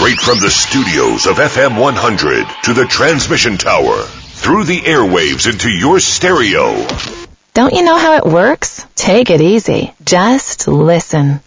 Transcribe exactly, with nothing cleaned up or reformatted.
Straight from the studios of F M one hundred to the transmission tower, through the airwaves into your stereo. Don't you know how it works? Take it easy. Just listen.